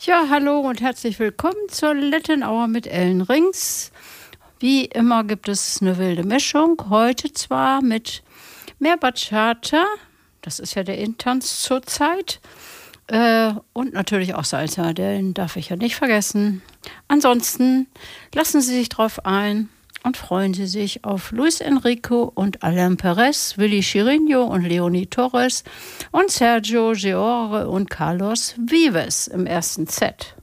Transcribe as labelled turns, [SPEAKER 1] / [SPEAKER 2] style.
[SPEAKER 1] Ja, hallo und herzlich willkommen zur Latin Hour mit Ellen Rings. Wie immer gibt es eine wilde Mischung. Heute zwar mit mehr Bachata, das ist ja der In-Tanz zurzeit, und natürlich auch Salsa, den darf ich ja nicht vergessen. Ansonsten lassen Sie sich drauf ein und freuen Sie sich auf Luis Enrico und Alain Perez, Willy Chirino und Leonie Torres und Sergio George und Carlos Vives im ersten Set.